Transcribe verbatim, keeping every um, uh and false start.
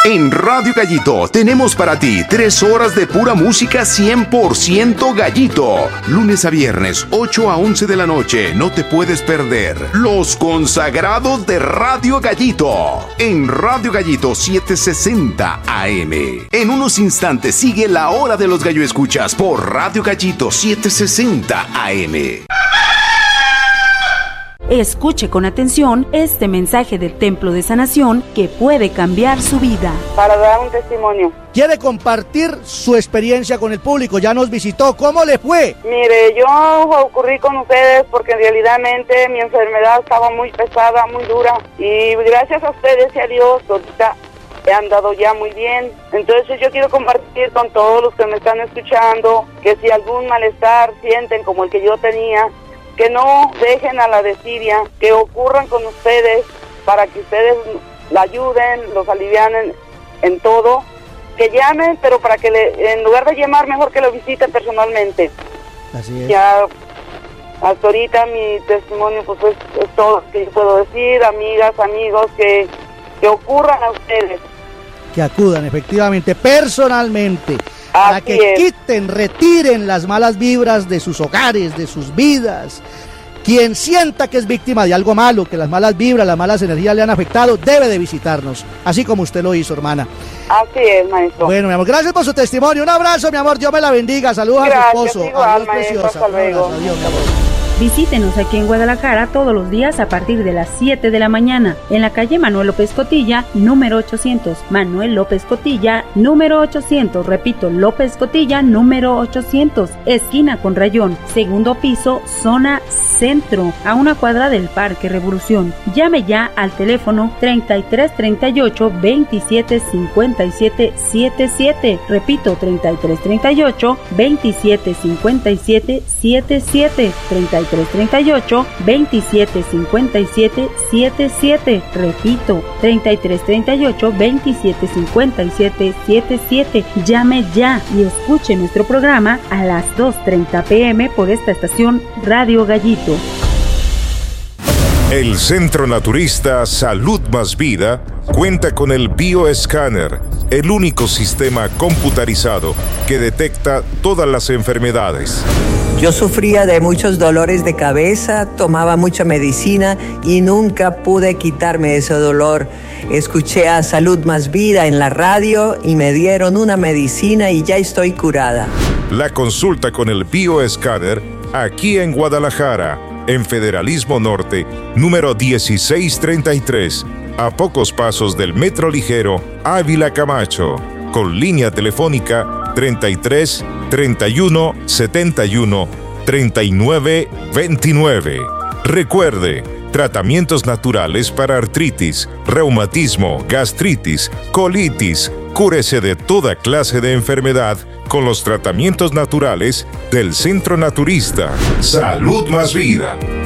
En Radio Gallito tenemos para ti tres horas de pura música cien por ciento Gallito. Lunes a viernes, ocho a once de la noche. No te puedes perder Los Consagrados de Radio Gallito. En Radio Gallito setecientos sesenta A M. En unos instantes sigue la hora de los gallo escuchas por Radio Gallito setecientos sesenta A M. Escuche con atención este mensaje del Templo de Sanación que puede cambiar su vida. Para dar un testimonio. Quiere compartir su experiencia con el público, ya nos visitó, ¿cómo le fue? Mire, yo ocurrí con ustedes porque en realidadmente mi enfermedad estaba muy pesada, muy dura, y gracias a ustedes y a Dios, ahorita he andado ya muy bien. Entonces yo quiero compartir con todos los que me están escuchando que si algún malestar sienten como el que yo tenía, que no dejen a la desidia, que ocurran con ustedes para que ustedes la ayuden, los alivianen en todo, que llamen, pero para que le, en lugar de llamar, mejor que lo visiten personalmente. Así es. Ya hasta ahorita mi testimonio pues es, es todo lo que yo puedo decir, amigas, amigos, que, que ocurran a ustedes. Que acudan efectivamente, personalmente. Para Así que es. quiten, retiren las malas vibras de sus hogares, de sus vidas. Quien sienta que es víctima de algo malo, que las malas vibras, las malas energías le han afectado, debe de visitarnos, así como usted lo hizo, hermana. Así es, maestro. Bueno, mi amor, gracias por su testimonio. Un abrazo, mi amor, Dios me la bendiga. Saludos Gracias, a su esposo. igual, Adiós, maestro, preciosa. hasta luego. Un abrazo, adiós, mi amor. Visítenos aquí en Guadalajara todos los días a partir de las siete de la mañana en la calle Manuel López Cotilla, número ochocientos. Manuel López Cotilla, número ochocientos. Repito, López Cotilla, número ochocientos. Esquina con Rayón, segundo piso, zona centro, a una cuadra del Parque Revolución. Llame ya al teléfono treinta y tres treinta y ocho veintisiete cincuenta y siete setenta y siete. Repito, treinta y tres treinta y ocho veintisiete cincuenta y siete setenta y siete. treinta y tres treinta y ocho veintisiete cincuenta y siete setenta y siete. Repito, treinta y tres treinta y ocho veintisiete cincuenta y siete setenta y siete. Llame ya y escuche nuestro programa a las dos treinta pm por esta estación Radio Gallito. El Centro Naturista Salud Más Vida cuenta con el Bioescáner, el único sistema computarizado que detecta todas las enfermedades. Yo sufría de muchos dolores de cabeza, tomaba mucha medicina y nunca pude quitarme ese dolor. Escuché a Salud Más Vida en la radio y me dieron una medicina y ya estoy curada. La consulta con el Bioescáner aquí en Guadalajara, en Federalismo Norte, número dieciséis treinta y tres, a pocos pasos del Metro Ligero Ávila Camacho, con línea telefónica treinta y tres treinta y uno setenta y uno treinta y nueve veintinueve. Recuerde, tratamientos naturales para artritis, reumatismo, gastritis, colitis. Cúrese de toda clase de enfermedad con los tratamientos naturales del Centro Naturista Salud Más Vida.